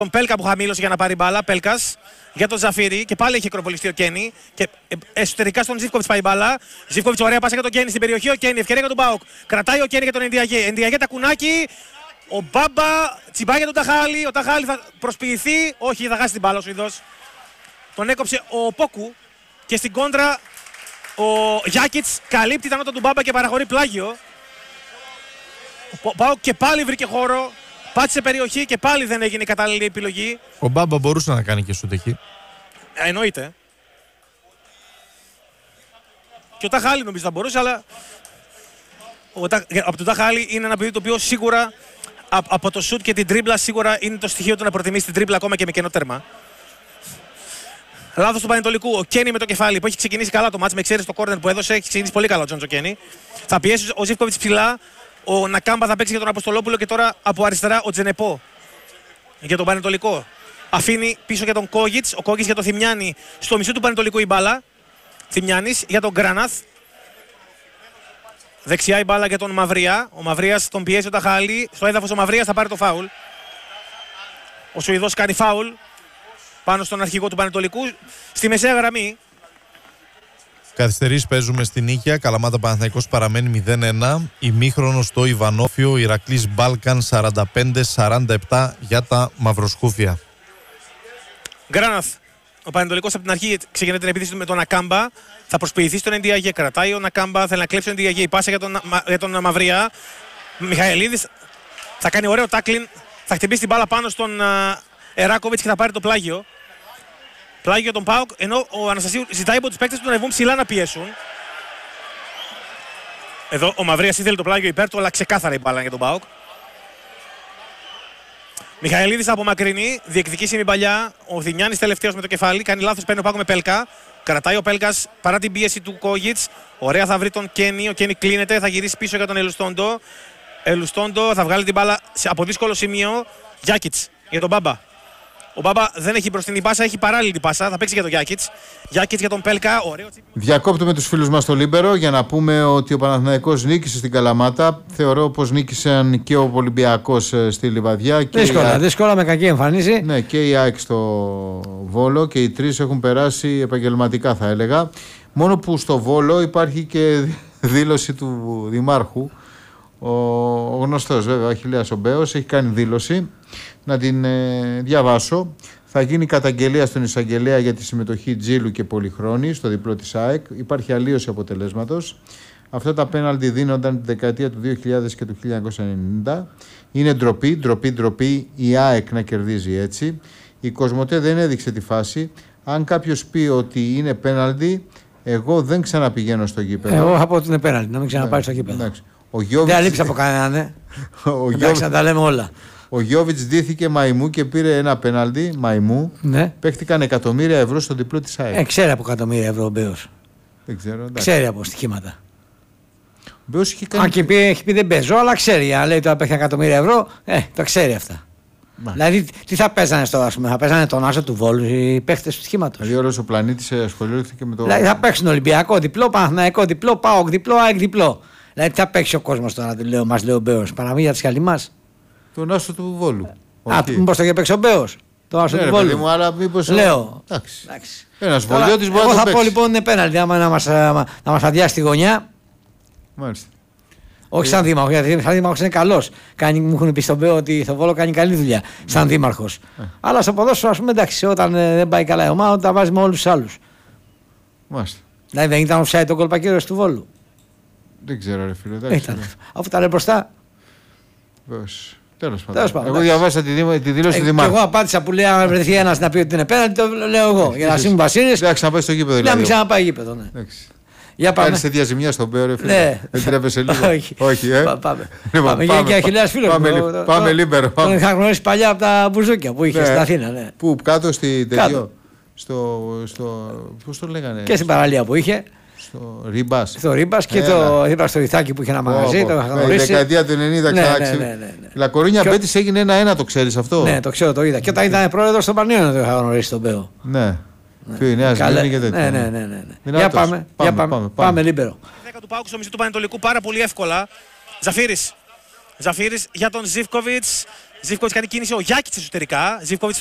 τον Πέλκα που χαμήλωσε για να πάρει μπάλα. Πέλκας για τον Ζαφύρι και πάλι έχει ακροπολιστεί ο Κένι. Και εσωτερικά στον Ζίβκοβιτς πάει μπάλα. Ζίβκοβιτς, ωραία πάσα για τον Κένι στην περιοχή. Ο Κένι, ευκαιρία για τον ΠΑΟΚ. Κρατάει ο Κένι για τον Ενδιαγέ. Ενδιαγέ τακουνάκι. Ο Μπάμπα τσιμπάει για τον Ταχάλη. Ο Ταχάλη θα προσποιηθεί. Όχι, θα χάσει την μπάλα ο Σουηδός. Τον έκοψε ο Πόκου. Και στην κόντρα ο Γιάκιτς καλύπτει τα νότα του Μπάμπα και παραχωρεί πλάγιο. Ο ΠΑΟΚ και πάλι βρήκε χώρο. Πάτησε περιοχή και πάλι δεν έγινε η κατάλληλη επιλογή. Ο Μπάμπα μπορούσε να κάνει και σούτ εκεί. Εννοείται. Και ο Ταχάλη νομίζω θα μπορούσε, αλλά από τον Ταχάλη είναι ένα παιδί το οποίο σίγουρα από το σούτ και την τρίμπλα σίγουρα είναι το στοιχείο του να προτιμήσει την τρίμπλα ακόμα και με κενό τέρμα. Λάθος του Πανετολικού. Ο Κένι με το κεφάλι που έχει ξεκινήσει καλά το μάτς με εξαίρεση το κόρνερ που έδωσε. Έχει ξεκινήσει πολύ καλά ο Τζόντζο Κένι. Θα πιέσει ο Ζίβκοβιτς ψηλά. Ο Νακάμπα θα παίξει για τον Αποστολόπουλο και τώρα από αριστερά ο Τζενεπό για τον Πανετολικό. Αφήνει πίσω για τον Κόγιτς. Ο Κόγιτς για τον Θημιάνη. Στο μισού του Πανετολικού η μπάλα. Θημιάνης για τον Γκράναθ. Δεξιά η μπάλα για τον Μαυρία. Ο Μαυρίας τον πιέζει ο Ταχάλη. Στο έδαφος ο Μαυρίας θα πάρει το φάουλ. Ο Σουηδός κάνει φάουλ πάνω στον αρχηγό του Πανετολικού. Στη μεσαία γραμμή. Καθυστερήσεις παίζουμε στην Νίκαια. Καλαμάτα Παναθηναϊκός παραμένει 0-1. Ημίχρονο στο Ιβανόφιο. Ηρακλής Μπάλκαν 45-47 για τα μαυροσκούφια. Γκράναθ. Ο Πανετολικός από την αρχή ξεκινάει την επίθεση με τον Νακάμπα. Θα προσποιηθεί στον Ενδιαγέ. Κρατάει ο Νακάμπα. Θέλει να κλέψει τον Ενδιαγέ. Η πάσα για τον Μαυρία. Μιχαηλίδης θα κάνει ωραίο τάκλιν. Θα χτυπήσει την μπάλα πάνω στον Εράκοβιτς και θα πάρει το πλάγιο. Πλάγιο για τον ΠΑΟΚ, ενώ ο Αναστασίου ζητάει από τους παίκτες του να ρεβούν ψηλά να πιέσουν. Εδώ ο Μαυρίας ήθελε το πλάγιο υπέρ του, αλλά ξεκάθαρα η μπάλα για τον ΠΑΟΚ. Μιχαηλίδης από μακρινή, διεκδικήσιμη παλιά. Ο Θημιάνης τελευταίος με το κεφάλι. Κάνει λάθος, παίρνει ο ΠΑΟΚ με Πέλκα. Κρατάει ο Πέλκας παρά την πίεση του Κόγιτς. Ωραία θα βρει τον Κένι. Ο Κένι κλείνεται, θα γυρίσει πίσω για τον Ελουστόντο. Ελουστόντο θα βγάλει την μπάλα από δύσκολο σημείο. Γιάκιτς για τον Μπάμπα. Ο Μπάμπα δεν έχει μπροστινή πάσα, έχει παράλληλη πάσα. Θα παίξει για τον Γιάκιτς. Γιάκιτς για τον Πέλκα. Ωραίο. Διακόπτουμε τους φίλους μας στο Λίμπερο για να πούμε ότι ο Παναθηναϊκός νίκησε στην Καλαμάτα. Θεωρώ πως νίκησαν και ο Ολυμπιακός στη Λιβαδιά. Δύσκολα με κακή εμφάνιση. Ναι, και η ΑΕΚ στο Βόλο και οι τρεις έχουν περάσει επαγγελματικά, θα έλεγα. Μόνο που στο Βόλο υπάρχει και δήλωση του Δημάρχου. Ο γνωστός βέβαια, ο Αχιλλέας ο Μπέος, έχει κάνει δήλωση. Να την διαβάσω. Θα γίνει καταγγελία στον εισαγγελέα για τη συμμετοχή Τζίλου και Πολυχρόνη στο διπλό της ΑΕΚ. Υπάρχει αλλίωση αποτελέσματος. Αυτά τα πέναλτι δίνονταν τη δεκαετία του 2000 και του 1990. Είναι ντροπή η ΑΕΚ να κερδίζει έτσι. Η Κοσμοτέ δεν έδειξε τη φάση. Αν κάποιος πει ότι είναι πέναλτι, εγώ δεν ξαναπηγαίνω στο γήπεδο. Εγώ θα πω ότι είναι πέναλτι, να μην ξαναπάρει στο γήπεδο. Δεν αλείψα από κανέναν. Εντάξει, να τα λέμε όλα. Ο Γιώβιτς ντύθηκε μαϊμού και πήρε ένα πέναλτι μαϊμού. Ναι. Παίχτηκαν εκατομμύρια ευρώ στο διπλό της ΑΕΚ. Ξέρει από εκατομμύρια ευρώ ο Μπέος. Δεν ξέρω. Ξέρει από στοιχήματα. Ο Μπέος έχει κάνει. Αν και έχει πει δεν παίζω, αλλά ξέρει. Αν λέει ότι παίχτηκαν εκατομμύρια ευρώ, το ξέρει αυτά. Δηλαδή, τι θα παίζανε τώρα, ας πούμε, θα παίζανε τον Άσο του Βόλου οι παίχτες του στοιχήματος. Δηλαδή, όλος ο πλανήτης ασχολήθηκε με το. Δηλαδή, θα παίξουν Ολυμπιακό διπλό, Παναθηναϊκό διπλό, ΠΑΟΚ διπλό, ΑΕΚ διπλό. Δηλαδή, τι θα παίξει ο κόσμος τώρα, μας λέει ο Μπέος. Παραμύθια της Καλυμάς. Τον Άσο του Βόλου. Μήπως το είχε παίξει ο Μπέος. Το Άσο του Βόλου. Μου, αλλά μήπως. Λέω. Εντάξει. Ένας Βολιώτης μπορεί να το εγώ θα παίξει. πω λοιπόν είναι πέναλτι, άμα να μας αδειάσει τη γωνιά. Μάλιστα. Όχι σαν δήμαρχος, γιατί σαν δήμαρχος είναι καλός. Μου έχουν πει στον Μπέο ότι στο Βόλο κάνει καλή δουλειά σαν δήμαρχος. Αλλά στο ποδόσφαιρο, ας πούμε, εντάξει, όταν δεν πάει καλά η ομάδα, τα βάζει με όλους τους άλλους. Μάλιστα. Δηλαδή δεν ήταν offside το κολπακύρος του Βόλου. Δεν ξέρω, ρε φίλε. Αφού ήταν μπροστά. Τέλος πάντων. Εγώ διαβάσα τη δήλωση του Δημάρχου. Εγώ απάντησα που λέει: αν βρεθεί ένας να πει ότι είναι πέναλτι, το λέω εγώ. Για να είμαι Βασίλης. Δεν ξαναπάει στο γήπεδο. Να μην ξαναπάει γήπεδο. Για πάμε. Κάνεις τέτοια ζημιά στον Μπέο, ρε φίλε. Δεν τρέπεσαι λίγο. Όχι. Πάμε. Και Αχιλλέας φίλος. Πάμε Λίμπερο. Τον είχα γνωρίσει παλιά από τα μπουζούκια που είχε στην Αθήνα. Πού, κάτω στη τέτοιο. Πώς το λέγανε. Και στην παραλία που είχε. Στο Ρίμπας. Στο Ρίμπας και το στο Ιθάκι που είχε ένα μαγαζί. Η δεκαετία του 90 ξάξει. Λακορίνια Μπέτης έγινε 1-1, το ξέρεις αυτό. Ναι, το ξέρω, το είδα. Και όταν ήταν πρόεδρος στον Πανιόνιο το είχα γνωρίσει τον Μπέο. Ναι. Ποιο η Νέα Σμύρνη και τέτοια. Ναι. Για πάμε Λίμπερο. 10 του ΠΑΟΚ στο μισό του Πανετολικού πάρα πολύ εύκολα. Ζαφύρης για τον Ζίβκοβιτς. Ζίβκοβιτς κάνει κίνηση ο Γιάκητς εσωτερικά. Ζίβκοβιτς